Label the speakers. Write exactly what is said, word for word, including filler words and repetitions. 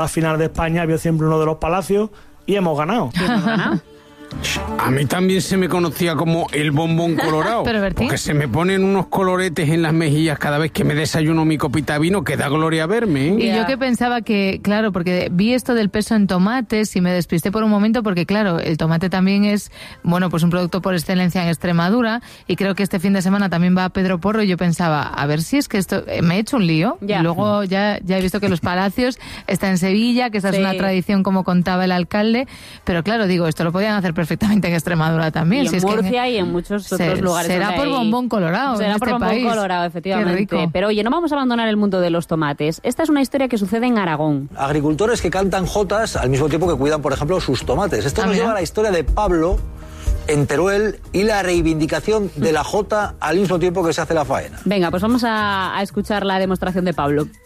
Speaker 1: La final de España vio siempre uno de los Palacios y hemos ganado.
Speaker 2: ¿Y hemos ganado?
Speaker 3: A mí también se me conocía como el bombón colorado.
Speaker 2: ¿Pero Bertín?
Speaker 3: Porque se me ponen unos coloretes en las mejillas cada vez que me desayuno mi copita de vino, que da gloria verme, ¿eh?
Speaker 2: Y
Speaker 4: Ya.
Speaker 2: yo que pensaba que, claro, porque vi esto del peso en tomates y me despisté por un momento porque, claro, el tomate también es, bueno, pues un producto por excelencia en Extremadura y creo que este fin de semana también va a Pedro Porro y yo pensaba, a ver si es que esto, eh, me he hecho un lío.
Speaker 4: Ya.
Speaker 2: Y luego ya, ya he visto que los Palacios está en Sevilla, que esta
Speaker 4: Sí.
Speaker 2: es una tradición como contaba el alcalde, pero claro, digo, esto lo podían hacer perfectamente en Extremadura también.
Speaker 4: Y
Speaker 2: si
Speaker 4: en
Speaker 2: es que
Speaker 4: Murcia y en muchos
Speaker 2: se-
Speaker 4: otros lugares.
Speaker 2: será
Speaker 4: donde
Speaker 2: por
Speaker 4: hay-
Speaker 2: bombón colorado
Speaker 4: Será
Speaker 2: en
Speaker 4: por
Speaker 2: este
Speaker 4: bombón
Speaker 2: país.
Speaker 4: colorado,
Speaker 2: Qué
Speaker 4: efectivamente.
Speaker 2: rico.
Speaker 4: Pero oye, no vamos a abandonar el mundo de los tomates. Esta es una historia que sucede en Aragón.
Speaker 5: Agricultores que cantan jotas al mismo tiempo que cuidan, por ejemplo, sus tomates. Esto
Speaker 2: Ah,
Speaker 5: nos
Speaker 2: mira.
Speaker 5: lleva a la historia de Pablo en Teruel y la reivindicación de la jota al mismo tiempo que se hace la faena.
Speaker 4: Venga, pues vamos a, a escuchar la demostración de Pablo.